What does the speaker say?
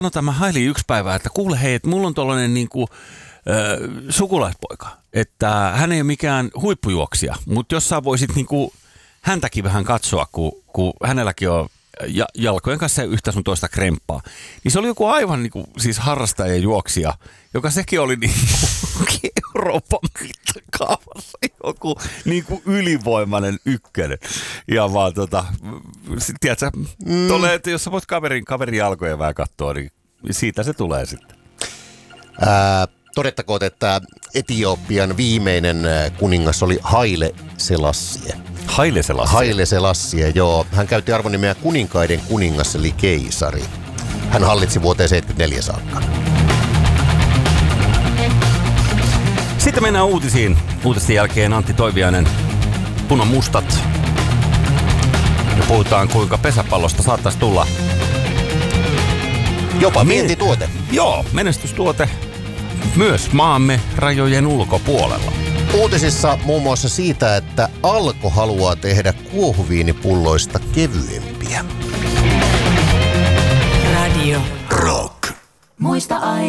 Sanotaan, mä hailin yksi päivä, että kuule hei, että mulla on tollainen niinku, sukulaispoika, että hän ei ole mikään huippujuoksija, mutta jos sä voisit niinku häntäkin vähän katsoa, kun hänelläkin on jalkojen kanssa yhtä sun toista kremppaa, niin se oli joku aivan niinku, siis harrastaja juoksija, joka sekin oli niinku Euroopan mittakaavassa joku niinku ylivoimainen ykkönen. Ja vaan tiedätkö, että jos sä voit kaverin jalkoja vähän katsoa, niin siitä se tulee sitten. Todettakoon, että Etiopian viimeinen kuningas oli Haile Selassie. Haile Selassie, joo. Hän käytti arvonimeä kuninkaiden kuningas eli keisari. Hän hallitsi vuoteen 74 saakka. Sitten mennään uutisiin. Uutisten jälkeen Antti Toiviainen, punanmustat. Ja puhutaan, kuinka pesäpallosta saattaisi tulla jopa vientituote. Joo, menestystuote myös maamme rajojen ulkopuolella. Uutisissa muun muassa siitä, että Alko haluaa tehdä kuohuviinipulloista kevyempiä. Radio Rock. Muista aina.